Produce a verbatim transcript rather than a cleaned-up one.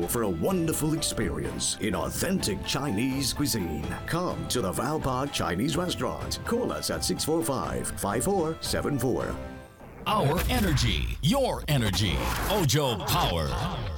go for a wonderful experience in authentic Chinese cuisine. Come to the Valpark Chinese Restaurant. Call us at six four five, five four seven four. Our energy, your energy. Ojo Power.